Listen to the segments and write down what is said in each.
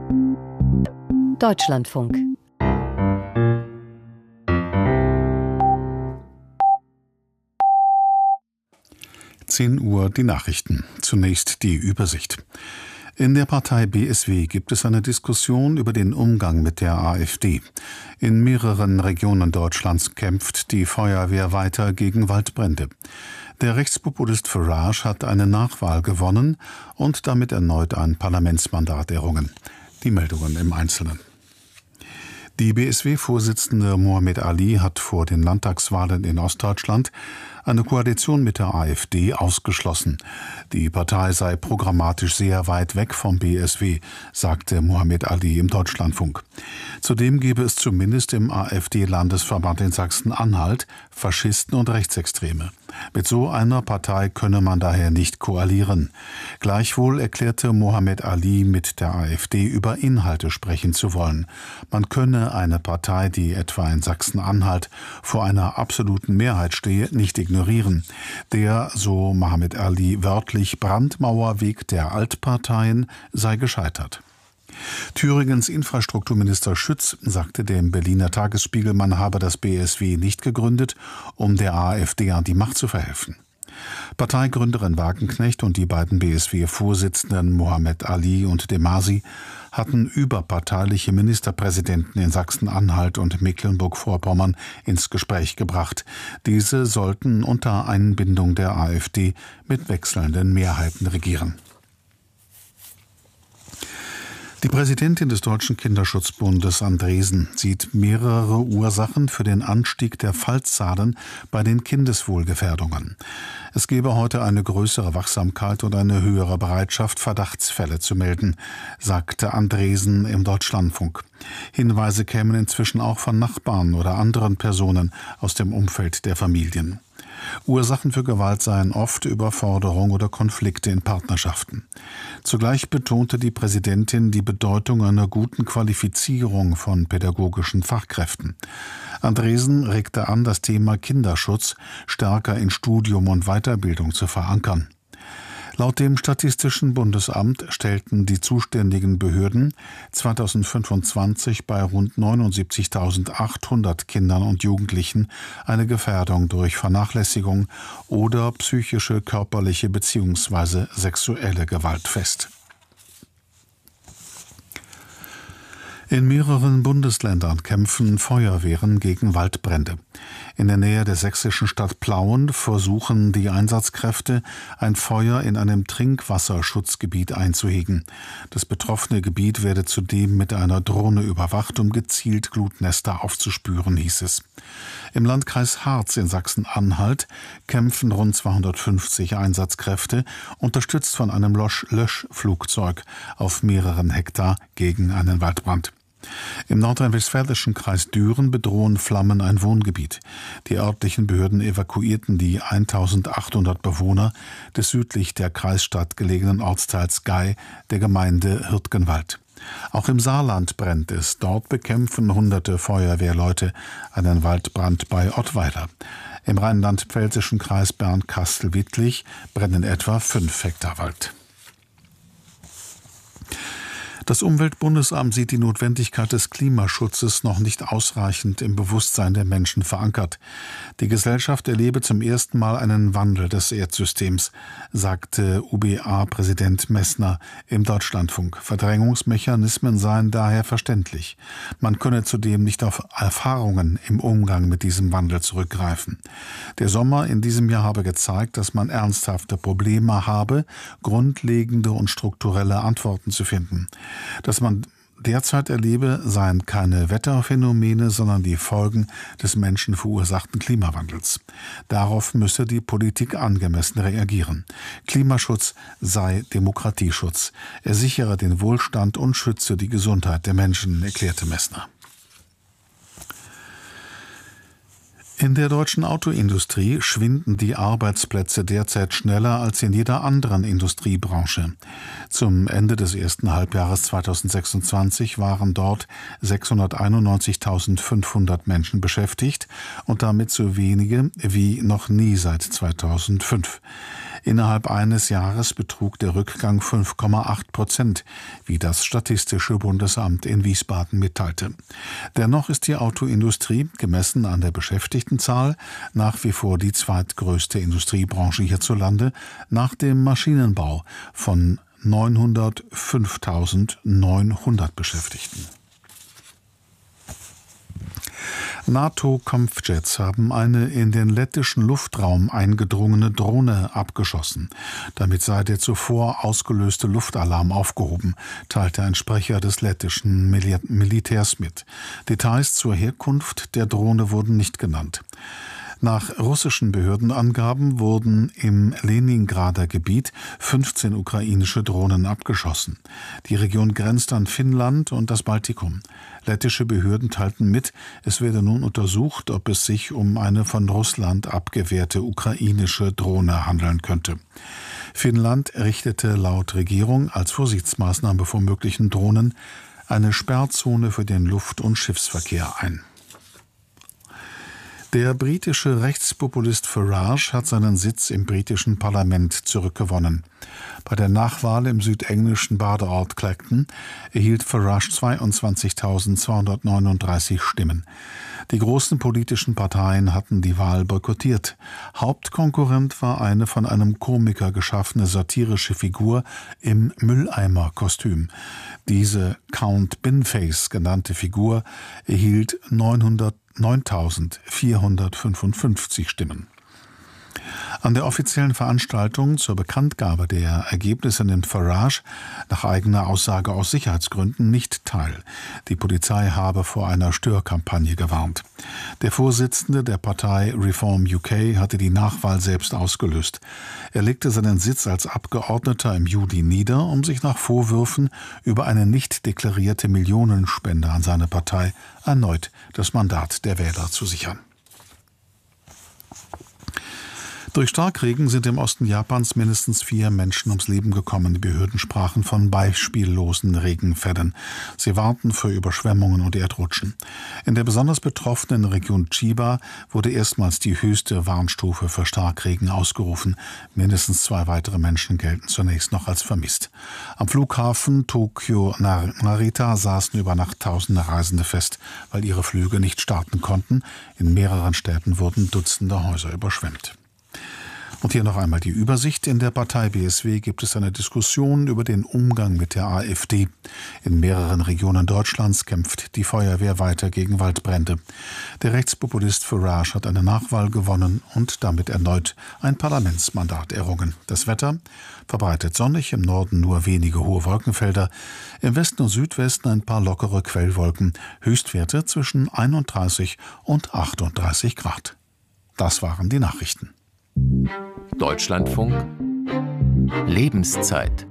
Deutschlandfunk. Uhr die Nachrichten. Zunächst die Übersicht. In der Partei BSW gibt es eine Diskussion über den Umgang mit der AfD. In mehreren Regionen Deutschlands kämpft die Feuerwehr weiter gegen Waldbrände. Der Rechtspopulist Farage hat eine Nachwahl gewonnen und damit erneut ein Parlamentsmandat errungen. Die Meldungen im Einzelnen. Die BSW-Vorsitzende Mohammed Ali hat vor den Landtagswahlen in Ostdeutschland eine Koalition mit der AfD ausgeschlossen. Die Partei sei programmatisch sehr weit weg vom BSW, sagte Mohammed Ali im Deutschlandfunk. Zudem gebe es zumindest im AfD-Landesverband in Sachsen-Anhalt Faschisten und Rechtsextreme. Mit so einer Partei könne man daher nicht koalieren. Gleichwohl erklärte Mohammed Ali, mit der AfD über Inhalte sprechen zu wollen. Man könne eine Partei, die etwa in Sachsen-Anhalt vor einer absoluten Mehrheit stehe, nicht ignorieren. Der, so Mohammed Ali wörtlich, Brandmauerweg der Altparteien sei gescheitert. Thüringens Infrastrukturminister Schütz sagte dem Berliner Tagesspiegel, man habe das BSW nicht gegründet, um der AfD an die Macht zu verhelfen. Parteigründerin Wagenknecht und die beiden BSW-Vorsitzenden Mohammed Ali und Demasi hatten überparteiliche Ministerpräsidenten in Sachsen-Anhalt und Mecklenburg-Vorpommern ins Gespräch gebracht. Diese sollten unter Einbindung der AfD mit wechselnden Mehrheiten regieren. Die Präsidentin des Deutschen Kinderschutzbundes Andresen sieht mehrere Ursachen für den Anstieg der Fallzahlen bei den Kindeswohlgefährdungen. Es gebe heute eine größere Wachsamkeit und eine höhere Bereitschaft, Verdachtsfälle zu melden, sagte Andresen im Deutschlandfunk. Hinweise kämen inzwischen auch von Nachbarn oder anderen Personen aus dem Umfeld der Familien. Ursachen für Gewalt seien oft Überforderung oder Konflikte in Partnerschaften. Zugleich betonte die Präsidentin die Bedeutung einer guten Qualifizierung von pädagogischen Fachkräften. Andresen regte an, das Thema Kinderschutz stärker in Studium und Weiterbildung zu verankern. Laut dem Statistischen Bundesamt stellten die zuständigen Behörden 2025 bei rund 79.800 Kindern und Jugendlichen eine Gefährdung durch Vernachlässigung oder psychische, körperliche bzw. sexuelle Gewalt fest. In mehreren Bundesländern kämpfen Feuerwehren gegen Waldbrände. In der Nähe der sächsischen Stadt Plauen versuchen die Einsatzkräfte, ein Feuer in einem Trinkwasserschutzgebiet einzuhegen. Das betroffene Gebiet werde zudem mit einer Drohne überwacht, um gezielt Glutnester aufzuspüren, hieß es. Im Landkreis Harz in Sachsen-Anhalt kämpfen rund 250 Einsatzkräfte, unterstützt von einem Löschflugzeug, auf mehreren Hektar gegen einen Waldbrand. Im nordrhein-westfälischen Kreis Düren bedrohen Flammen ein Wohngebiet. Die örtlichen Behörden evakuierten die 1800 Bewohner des südlich der Kreisstadt gelegenen Ortsteils Gei der Gemeinde Hürtgenwald. Auch im Saarland brennt es. Dort bekämpfen hunderte Feuerwehrleute einen Waldbrand bei Ottweiler. Im rheinland-pfälzischen Kreis Bernkastel-Wittlich brennen etwa 5 Hektar Wald. Das Umweltbundesamt sieht die Notwendigkeit des Klimaschutzes noch nicht ausreichend im Bewusstsein der Menschen verankert. Die Gesellschaft erlebe zum ersten Mal einen Wandel des Erdsystems, sagte UBA-Präsident Messner im Deutschlandfunk. Verdrängungsmechanismen seien daher verständlich. Man könne zudem nicht auf Erfahrungen im Umgang mit diesem Wandel zurückgreifen. Der Sommer in diesem Jahr habe gezeigt, dass man ernsthafte Probleme habe, grundlegende und strukturelle Antworten zu finden. Dass man derzeit erlebe, seien keine Wetterphänomene, sondern die Folgen des menschenverursachten Klimawandels. Darauf müsse die Politik angemessen reagieren. Klimaschutz sei Demokratieschutz. Er sichere den Wohlstand und schütze die Gesundheit der Menschen, erklärte Messner. In der deutschen Autoindustrie schwinden die Arbeitsplätze derzeit schneller als in jeder anderen Industriebranche. Zum Ende des ersten Halbjahres 2026 waren dort 691.500 Menschen beschäftigt und damit so wenige wie noch nie seit 2005. Innerhalb eines Jahres betrug der Rückgang 5,8%, wie das Statistische Bundesamt in Wiesbaden mitteilte. Dennoch ist die Autoindustrie, gemessen an der Beschäftigtenzahl, nach wie vor die zweitgrößte Industriebranche hierzulande, nach dem Maschinenbau von 905.900 Beschäftigten. NATO-Kampfjets haben eine in den lettischen Luftraum eingedrungene Drohne abgeschossen. Damit sei der zuvor ausgelöste Luftalarm aufgehoben, teilte ein Sprecher des lettischen Militärs mit. Details zur Herkunft der Drohne wurden nicht genannt. Nach russischen Behördenangaben wurden im Leningrader Gebiet 15 ukrainische Drohnen abgeschossen. Die Region grenzt an Finnland und das Baltikum. Lettische Behörden teilten mit, es werde nun untersucht, ob es sich um eine von Russland abgewehrte ukrainische Drohne handeln könnte. Finnland richtete laut Regierung als Vorsichtsmaßnahme vor möglichen Drohnen eine Sperrzone für den Luft- und Schiffsverkehr ein. Der britische Rechtspopulist Farage hat seinen Sitz im britischen Parlament zurückgewonnen. Bei der Nachwahl im südenglischen Badeort Clacton erhielt Farage 22.239 Stimmen. Die großen politischen Parteien hatten die Wahl boykottiert. Hauptkonkurrent war eine von einem Komiker geschaffene satirische Figur im Mülleimer-Kostüm. Diese Count Binface genannte Figur erhielt 9.455 Stimmen. An der offiziellen Veranstaltung zur Bekanntgabe der Ergebnisse nimmt Farage nach eigener Aussage aus Sicherheitsgründen nicht teil. Die Polizei habe vor einer Störkampagne gewarnt. Der Vorsitzende der Partei Reform UK hatte die Nachwahl selbst ausgelöst. Er legte seinen Sitz als Abgeordneter im Juli nieder, um sich nach Vorwürfen über eine nicht deklarierte Millionenspende an seine Partei erneut das Mandat der Wähler zu sichern. Durch Starkregen sind im Osten Japans mindestens 4 Menschen ums Leben gekommen. Die Behörden sprachen von beispiellosen Regenfällen. Sie warnten für Überschwemmungen und Erdrutschen. In der besonders betroffenen Region Chiba wurde erstmals die höchste Warnstufe für Starkregen ausgerufen. Mindestens 2 weitere Menschen gelten zunächst noch als vermisst. Am Flughafen Tokyo-Narita saßen über Nacht Tausende Reisende fest, weil ihre Flüge nicht starten konnten. In mehreren Städten wurden Dutzende Häuser überschwemmt. Und hier noch einmal die Übersicht. In der Partei BSW gibt es eine Diskussion über den Umgang mit der AfD. In mehreren Regionen Deutschlands kämpft die Feuerwehr weiter gegen Waldbrände. Der Rechtspopulist Farage hat eine Nachwahl gewonnen und damit erneut ein Parlamentsmandat errungen. Das Wetter verbreitet sonnig, im Norden nur wenige hohe Wolkenfelder, im Westen und Südwesten ein paar lockere Quellwolken, Höchstwerte zwischen 31 und 38 Grad. Das waren die Nachrichten. Deutschlandfunk Lebenszeit.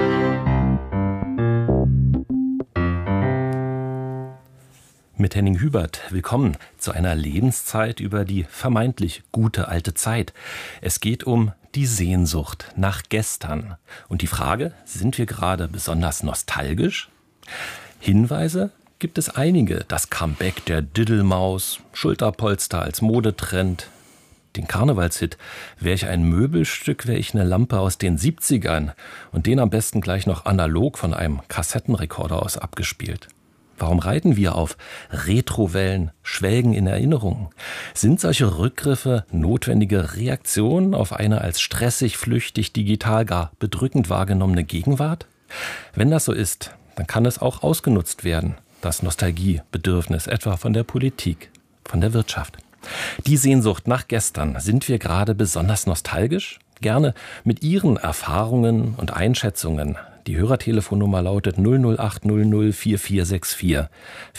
Mit Henning Hubert, willkommen zu einer Lebenszeit über die vermeintlich gute alte Zeit. Es geht um die Sehnsucht nach gestern. Und die Frage, sind wir gerade besonders nostalgisch? Hinweise gibt es einige. Das Comeback der Diddelmaus, Schulterpolster als Modetrend, den Karnevalshit "Wär ich ein Möbelstück, wär ich eine Lampe" aus den 70ern und den am besten gleich noch analog von einem Kassettenrekorder aus abgespielt. Warum reiten wir auf Retrowellen, schwelgen in Erinnerungen? Sind solche Rückgriffe notwendige Reaktionen auf eine als stressig, flüchtig, digital gar bedrückend wahrgenommene Gegenwart? Wenn das so ist, dann kann es auch ausgenutzt werden, das Nostalgiebedürfnis etwa von der Politik, von der Wirtschaft. Die Sehnsucht nach gestern. Sind wir gerade besonders nostalgisch? Gerne mit Ihren Erfahrungen und Einschätzungen. Die Hörertelefonnummer lautet 00800 4464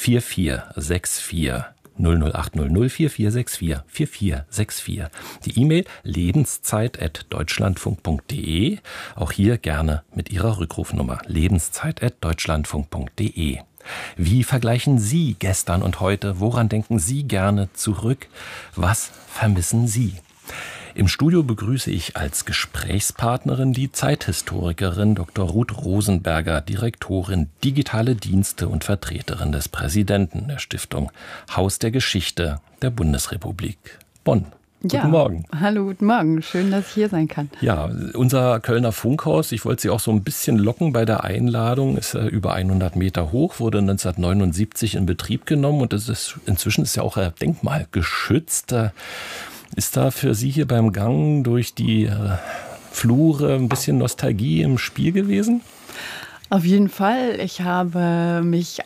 4464. 00800 4464 4464. Die E-Mail lebenszeit@deutschlandfunk.de. Auch hier gerne mit Ihrer Rückrufnummer lebenszeit@deutschlandfunk.de. Wie vergleichen Sie gestern und heute? Woran denken Sie gerne zurück? Was vermissen Sie? Im Studio begrüße ich als Gesprächspartnerin die Zeithistorikerin Dr. Ruth Rosenberger, Direktorin Digitale Dienste und Vertreterin des Präsidenten der Stiftung Haus der Geschichte der Bundesrepublik Bonn. Guten Morgen. Hallo, guten Morgen. Schön, dass ich hier sein kann. Ja, unser Kölner Funkhaus, ich wollte Sie auch so ein bisschen locken bei der Einladung, ist über 100 Meter hoch, wurde 1979 in Betrieb genommen und inzwischen ist ja auch denkmalgeschützt. Ist da für Sie hier beim Gang durch die Flure ein bisschen Nostalgie im Spiel gewesen? Auf jeden Fall. Ich habe mich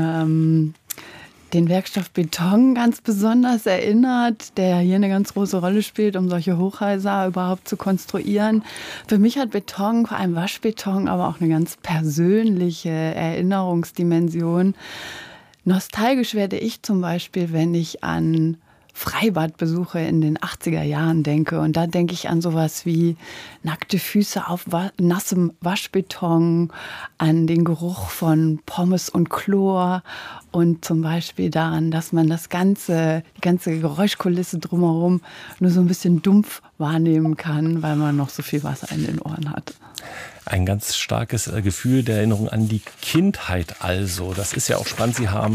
an den Werkstoff Beton ganz besonders erinnert, der hier eine ganz große Rolle spielt, um solche Hochhäuser überhaupt zu konstruieren. Für mich hat Beton, vor allem Waschbeton, aber auch eine ganz persönliche Erinnerungsdimension. Nostalgisch werde ich zum Beispiel, wenn ich an Freibadbesuche in den 80er Jahren denke. Und da denke ich an sowas wie nackte Füße auf nassem Waschbeton, an den Geruch von Pommes und Chlor und zum Beispiel daran, dass man die ganze Geräuschkulisse drumherum nur so ein bisschen dumpf wahrnehmen kann, weil man noch so viel Wasser in den Ohren hat. Ein ganz starkes Gefühl der Erinnerung an die Kindheit also. Das ist ja auch spannend.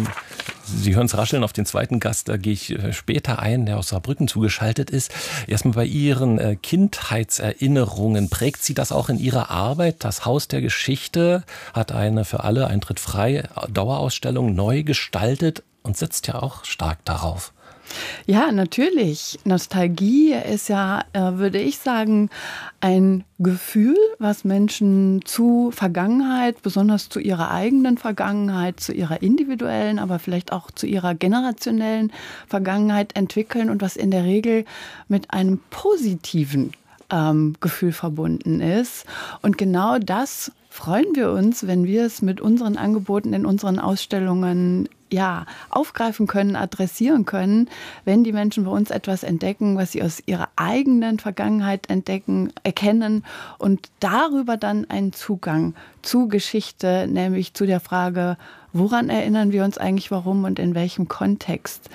Sie hören es rascheln auf den zweiten Gast, da gehe ich später ein, der aus Saarbrücken zugeschaltet ist. Erstmal bei Ihren Kindheitserinnerungen. Prägt Sie das auch in Ihrer Arbeit? Das Haus der Geschichte hat eine für alle Eintritt frei Dauerausstellung neu gestaltet und setzt ja auch stark darauf. Ja, natürlich. Nostalgie ist ja, würde ich sagen, ein Gefühl, was Menschen zu Vergangenheit, besonders zu ihrer eigenen Vergangenheit, zu ihrer individuellen, aber vielleicht auch zu ihrer generationellen Vergangenheit entwickeln und was in der Regel mit einem positiven Gefühl verbunden ist. Und genau das freuen wir uns, wenn wir es mit unseren Angeboten in unseren Ausstellungen aufgreifen können, adressieren können, wenn die Menschen bei uns etwas entdecken, was sie aus ihrer eigenen Vergangenheit erkennen und darüber dann einen Zugang zu Geschichte, nämlich zu der Frage, woran erinnern wir uns eigentlich, warum und in welchem Kontext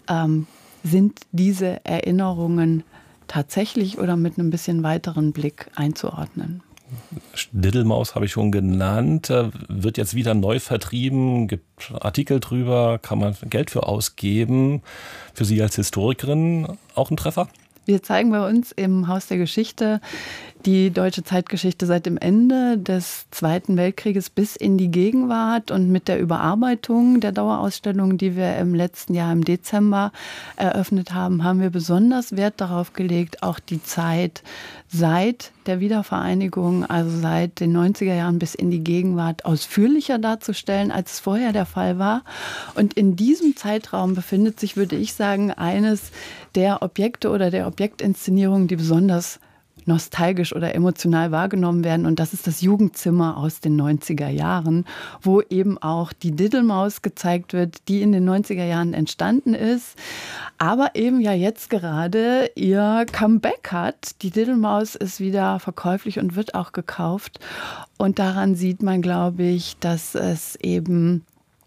sind diese Erinnerungen tatsächlich oder mit einem bisschen weiteren Blick einzuordnen. Diddlemaus habe ich schon genannt, wird jetzt wieder neu vertrieben, gibt Artikel drüber, kann man Geld für ausgeben. Für Sie als Historikerin auch ein Treffer? Wir zeigen bei uns im Haus der Geschichte die deutsche Zeitgeschichte seit dem Ende des Zweiten Weltkrieges bis in die Gegenwart. Und mit der Überarbeitung der Dauerausstellung, die wir im letzten Jahr im Dezember eröffnet haben, haben wir besonders Wert darauf gelegt, auch die Zeit seit der Wiedervereinigung, also seit den 90er Jahren bis in die Gegenwart, ausführlicher darzustellen, als es vorher der Fall war. Und in diesem Zeitraum befindet sich, würde ich sagen, eines der Objekte oder der Objektinszenierungen, die besonders nostalgisch oder emotional wahrgenommen werden. Und das ist das Jugendzimmer aus den 90er Jahren, wo eben auch die Diddlemaus gezeigt wird, die in den 90er Jahren entstanden ist, aber eben ja jetzt gerade ihr Comeback hat. Die Diddlemaus ist wieder verkäuflich und wird auch gekauft. Und daran sieht man, glaube ich, dass es eben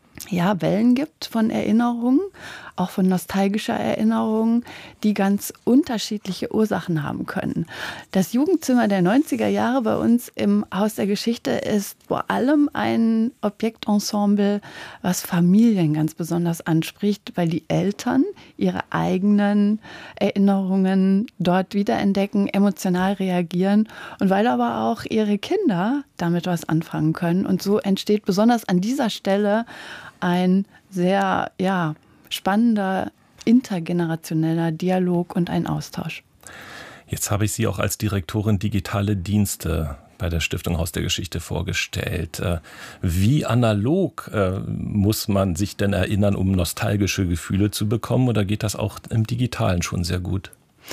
Wellen gibt von Erinnerungen, auch von nostalgischer Erinnerungen, die ganz unterschiedliche Ursachen haben können. Das Jugendzimmer der 90er Jahre bei uns im Haus der Geschichte ist vor allem ein Objektensemble, was Familien ganz besonders anspricht, weil die Eltern ihre eigenen Erinnerungen dort wiederentdecken, emotional reagieren und weil aber auch ihre Kinder damit was anfangen können. Und so entsteht besonders an dieser Stelle ein sehr spannender intergenerationeller Dialog und ein Austausch. Jetzt habe ich Sie auch als Direktorin Digitale Dienste bei der Stiftung Haus der Geschichte vorgestellt. Wie analog muss man sich denn erinnern, um nostalgische Gefühle zu bekommen, oder geht das auch im Digitalen schon sehr gut?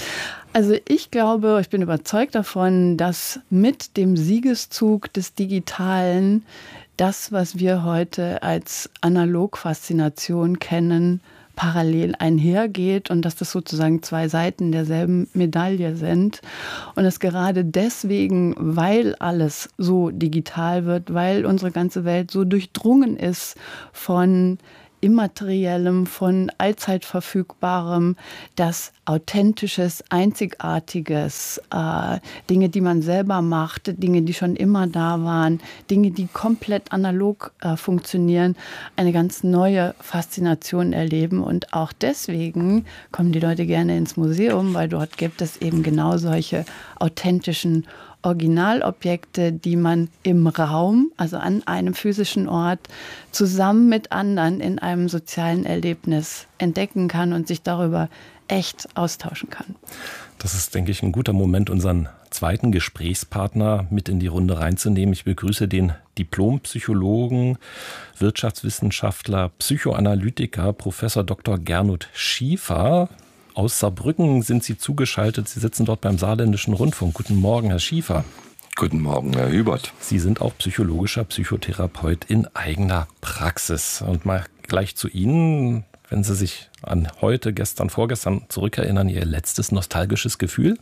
Also ich glaube, ich bin überzeugt davon, dass mit dem Siegeszug des Digitalen das, was wir heute als Analog-Faszination kennen, parallel einhergeht und dass das sozusagen zwei Seiten derselben Medaille sind. Und dass gerade deswegen, weil alles so digital wird, weil unsere ganze Welt so durchdrungen ist von Immateriellem, von allzeit Verfügbarem, das Authentisches, Einzigartiges, Dinge, die man selber macht, Dinge, die schon immer da waren, Dinge, die komplett analog funktionieren, eine ganz neue Faszination erleben. Und auch deswegen kommen die Leute gerne ins Museum, weil dort gibt es eben genau solche authentischen Originalobjekte, die man im Raum, also an einem physischen Ort, zusammen mit anderen in einem sozialen Erlebnis entdecken kann und sich darüber echt austauschen kann. Das ist, denke ich, ein guter Moment, unseren zweiten Gesprächspartner mit in die Runde reinzunehmen. Ich begrüße den Diplompsychologen, Wirtschaftswissenschaftler, Psychoanalytiker, Professor Dr. Gernot Schiefer. Aus Saarbrücken sind Sie zugeschaltet. Sie sitzen dort beim Saarländischen Rundfunk. Guten Morgen, Herr Schiefer. Guten Morgen, Herr Hübert. Sie sind auch psychologischer Psychotherapeut in eigener Praxis. Und mal gleich zu Ihnen, wenn Sie sich an heute, gestern, vorgestern zurückerinnern, Ihr letztes nostalgisches Gefühl?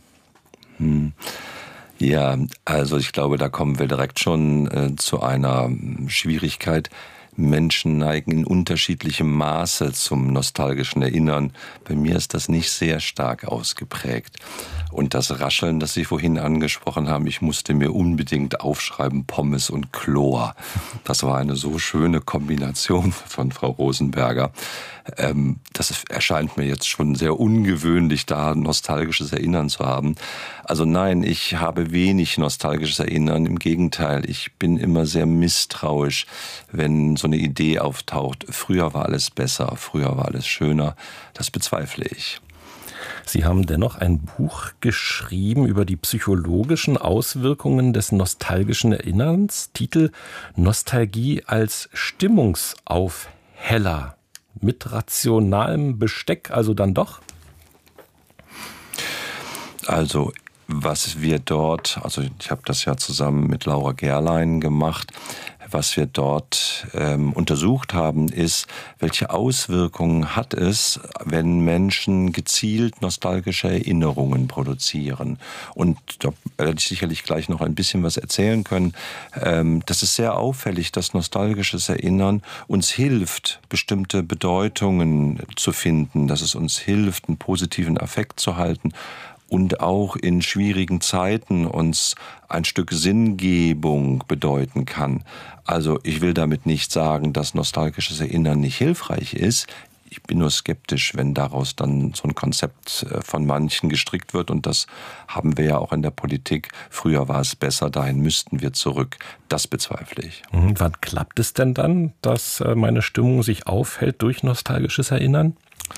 Ja, also ich glaube, da kommen wir direkt schon zu einer Schwierigkeit. Menschen neigen in unterschiedlichem Maße zum nostalgischen Erinnern. Bei mir ist das nicht sehr stark ausgeprägt. Und das Rascheln, das Sie vorhin angesprochen haben, ich musste mir unbedingt aufschreiben, Pommes und Chlor. Das war eine so schöne Kombination von Frau Rosenberger. Das erscheint mir jetzt schon sehr ungewöhnlich, da nostalgisches Erinnern zu haben. Also nein, ich habe wenig nostalgisches Erinnern. Im Gegenteil, ich bin immer sehr misstrauisch, wenn so eine Idee auftaucht. Früher war alles besser, früher war alles schöner. Das bezweifle ich. Sie haben dennoch ein Buch geschrieben über die psychologischen Auswirkungen des nostalgischen Erinnerns. Titel Nostalgie als Stimmungsaufheller. Mit rationalem Besteck, also dann doch? Also was wir dort, also ich habe das ja zusammen mit Laura Gerlein gemacht, was wir dort untersucht haben, ist, welche Auswirkungen hat es, wenn Menschen gezielt nostalgische Erinnerungen produzieren. Und da werde ich sicherlich gleich noch ein bisschen was erzählen können. Das ist sehr auffällig, dass nostalgisches Erinnern uns hilft, bestimmte Bedeutungen zu finden, dass es uns hilft, einen positiven Affekt zu halten. Und auch in schwierigen Zeiten uns ein Stück Sinngebung bedeuten kann. Also ich will damit nicht sagen, dass nostalgisches Erinnern nicht hilfreich ist. Ich bin nur skeptisch, wenn daraus dann so ein Konzept von manchen gestrickt wird. Und das haben wir ja auch in der Politik. Früher war es besser, dahin müssten wir zurück. Das bezweifle ich. Wann klappt es denn dann, dass meine Stimmung sich aufhält durch nostalgisches Erinnern?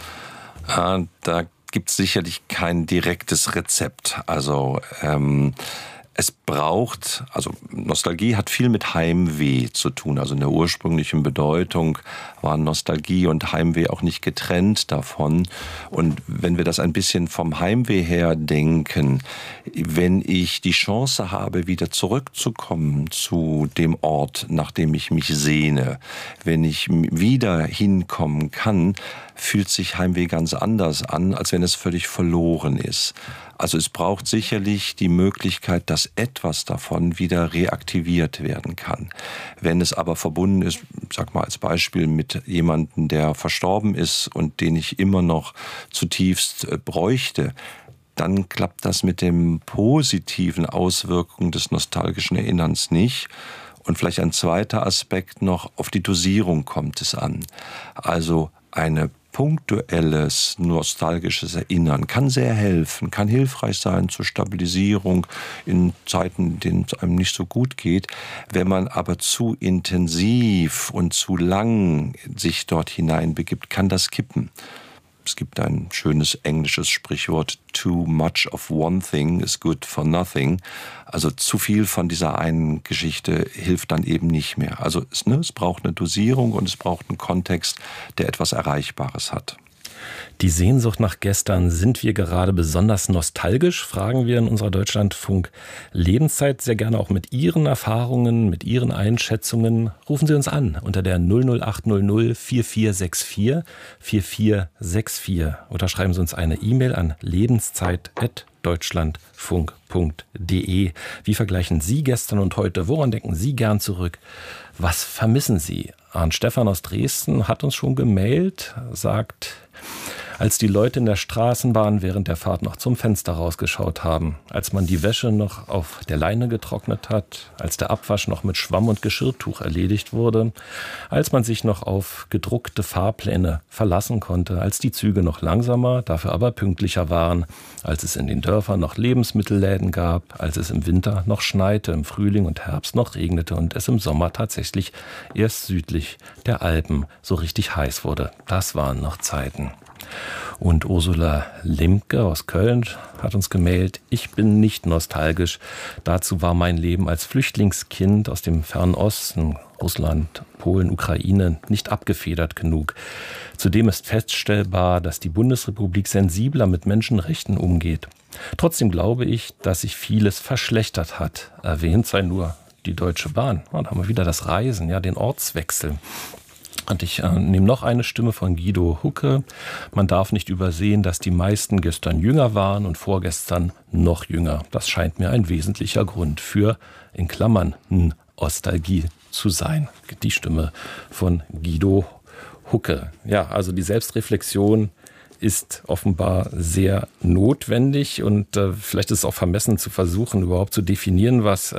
Da gibt es sicherlich kein direktes Rezept. Also es braucht, also Nostalgie hat viel mit Heimweh zu tun. Also in der ursprünglichen Bedeutung waren Nostalgie und Heimweh auch nicht getrennt davon. Und wenn wir das ein bisschen vom Heimweh her denken, wenn ich die Chance habe, wieder zurückzukommen zu dem Ort, nach dem ich mich sehne, wenn ich wieder hinkommen kann, fühlt sich Heimweh ganz anders an, als wenn es völlig verloren ist. Also es braucht sicherlich die Möglichkeit, dass etwas davon wieder reaktiviert werden kann. Wenn es aber verbunden ist, sag mal als Beispiel mit jemandem, der verstorben ist und den ich immer noch zutiefst bräuchte, dann klappt das mit den positiven Auswirkungen des nostalgischen Erinnerns nicht. Und vielleicht ein zweiter Aspekt noch, auf die Dosierung kommt es an. Also eine punktuelles, nostalgisches Erinnern kann sehr helfen, kann hilfreich sein zur Stabilisierung in Zeiten, in denen es einem nicht so gut geht. Wenn man aber zu intensiv und zu lang sich dort hineinbegibt, kann das kippen. Es gibt ein schönes englisches Sprichwort, too much of one thing is good for nothing. Also zu viel von dieser einen Geschichte hilft dann eben nicht mehr. Also es braucht eine Dosierung und es braucht einen Kontext, der etwas Erreichbares hat. Die Sehnsucht nach gestern, sind wir gerade besonders nostalgisch, fragen wir in unserer Deutschlandfunk-Lebenszeit sehr gerne auch mit Ihren Erfahrungen, mit Ihren Einschätzungen. Rufen Sie uns an unter der 00800 4464 4464 oder schreiben Sie uns eine E-Mail an lebenszeit@deutschlandfunk.de. Wie vergleichen Sie gestern und heute? Woran denken Sie gern zurück? Was vermissen Sie Arndt Stephan aus Dresden hat uns schon gemailt, sagt: Als die Leute in der Straßenbahn während der Fahrt noch zum Fenster rausgeschaut haben, als man die Wäsche noch auf der Leine getrocknet hat, als der Abwasch noch mit Schwamm und Geschirrtuch erledigt wurde, als man sich noch auf gedruckte Fahrpläne verlassen konnte, als die Züge noch langsamer, dafür aber pünktlicher waren, als es in den Dörfern noch Lebensmittelläden gab, als es im Winter noch schneite, im Frühling und Herbst noch regnete und es im Sommer tatsächlich erst südlich der Alpen so richtig heiß wurde. Das waren noch Zeiten. Und Ursula Limke aus Köln hat uns gemailt: Ich bin nicht nostalgisch. Dazu war mein Leben als Flüchtlingskind aus dem fernen Osten, Russland, Polen, Ukraine, nicht abgefedert genug. Zudem ist feststellbar, dass die Bundesrepublik sensibler mit Menschenrechten umgeht. Trotzdem glaube ich, dass sich vieles verschlechtert hat. Erwähnt sei nur die Deutsche Bahn. Da haben wir wieder das Reisen, ja, den Ortswechsel. Und ich nehme noch eine Stimme von Guido Hucke. Man darf nicht übersehen, dass die meisten gestern jünger waren und vorgestern noch jünger. Das scheint mir ein wesentlicher Grund für, in Klammern, Nostalgie zu sein. Die Stimme von Guido Hucke. Ja, also die Selbstreflexion ist offenbar sehr notwendig und vielleicht ist es auch vermessen zu versuchen, überhaupt zu definieren, was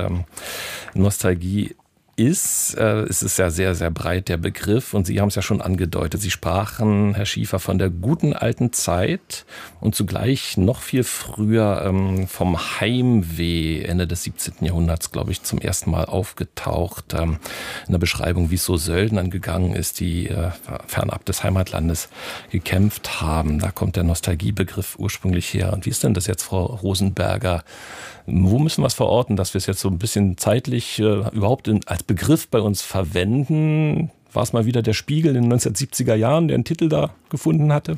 Nostalgie ist. Es ist ja sehr, sehr breit, der Begriff, und Sie haben es ja schon angedeutet. Sie sprachen, Herr Schiefer, von der guten alten Zeit und zugleich noch viel früher vom Heimweh, Ende des 17. Jahrhunderts, glaube ich, zum ersten Mal aufgetaucht, in der Beschreibung, wie es so Söldnern gegangen ist, die fernab des Heimatlandes gekämpft haben. Da kommt der Nostalgiebegriff ursprünglich her. Und wie ist denn das jetzt, Frau Rosenberger? Wo müssen wir es verorten, dass wir es jetzt so ein bisschen zeitlich überhaupt als Begriff bei uns verwenden? War es mal wieder der Spiegel in den 1970er Jahren, der einen Titel da gefunden hatte?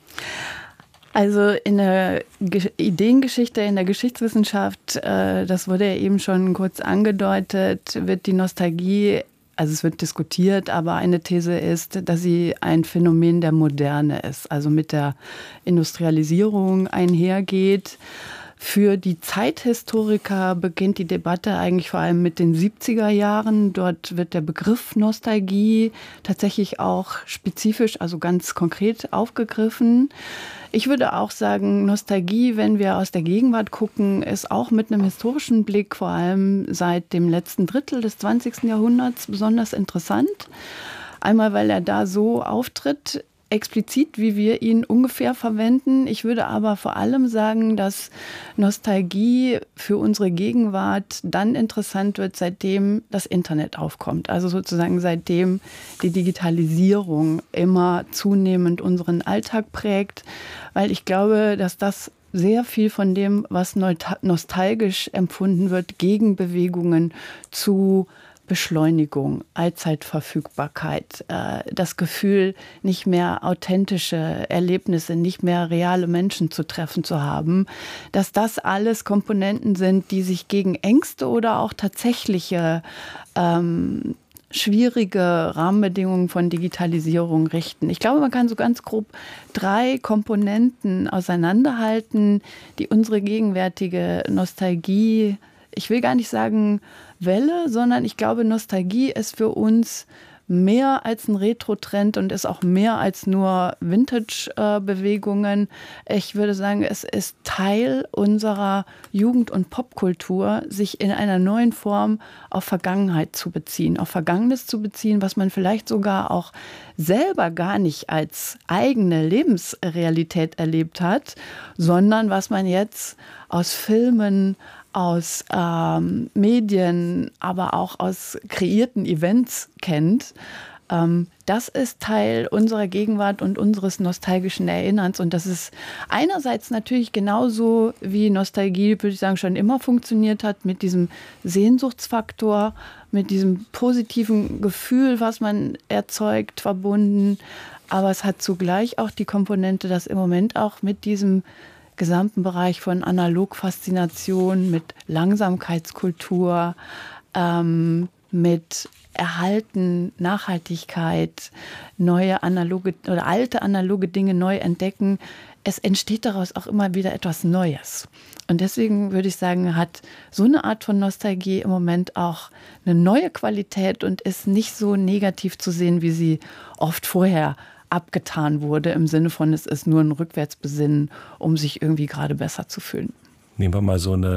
Also in der Ideengeschichte, in der Geschichtswissenschaft, das wurde ja eben schon kurz angedeutet, wird die Nostalgie, also es wird diskutiert, aber eine These ist, dass sie ein Phänomen der Moderne ist, also mit der Industrialisierung einhergeht. Für die Zeithistoriker beginnt die Debatte eigentlich vor allem mit den 70er Jahren. Dort wird der Begriff Nostalgie tatsächlich auch spezifisch, also ganz konkret aufgegriffen. Ich würde auch sagen, Nostalgie, wenn wir aus der Gegenwart gucken, ist auch mit einem historischen Blick vor allem seit dem letzten Drittel des 20. Jahrhunderts besonders interessant. Einmal, weil er da so auftritt, explizit, wie wir ihn ungefähr verwenden. Ich würde aber vor allem sagen, dass Nostalgie für unsere Gegenwart dann interessant wird, seitdem das Internet aufkommt. Also sozusagen seitdem die Digitalisierung immer zunehmend unseren Alltag prägt, weil ich glaube, dass das sehr viel von dem, was nostalgisch empfunden wird, Gegenbewegungen zu Beschleunigung, Allzeitverfügbarkeit, das Gefühl, nicht mehr authentische Erlebnisse, nicht mehr reale Menschen zu treffen zu haben, dass das alles Komponenten sind, die sich gegen Ängste oder auch tatsächliche schwierige Rahmenbedingungen von Digitalisierung richten. Ich glaube, man kann so ganz grob 3 Komponenten auseinanderhalten, die unsere gegenwärtige Nostalgie, ich will gar nicht sagen Welle, sondern ich glaube, Nostalgie ist für uns mehr als ein Retro-Trend und ist auch mehr als nur Vintage-Bewegungen. Ich würde sagen, es ist Teil unserer Jugend- und Popkultur, sich in einer neuen Form auf Vergangenheit zu beziehen, auf Vergangenes zu beziehen, was man vielleicht sogar auch selber gar nicht als eigene Lebensrealität erlebt hat, sondern was man jetzt aus Filmen, aus Medien, aber auch aus kreierten Events kennt. Das ist Teil unserer Gegenwart und unseres nostalgischen Erinnerns. Und das ist einerseits natürlich genauso, wie Nostalgie, würde ich sagen, schon immer funktioniert hat, mit diesem Sehnsuchtsfaktor, mit diesem positiven Gefühl, was man erzeugt, verbunden. Aber es hat zugleich auch die Komponente, dass im Moment auch mit diesem gesamten Bereich von Analogfaszination, mit Langsamkeitskultur, mit Erhalten, Nachhaltigkeit, neue analoge oder alte analoge Dinge neu entdecken, es entsteht daraus auch immer wieder etwas Neues. Und deswegen würde ich sagen, hat so eine Art von Nostalgie im Moment auch eine neue Qualität und ist nicht so negativ zu sehen, wie sie oft vorher abgetan wurde, im Sinne von, es ist nur ein Rückwärtsbesinnen, um sich irgendwie gerade besser zu fühlen. Nehmen wir mal so eine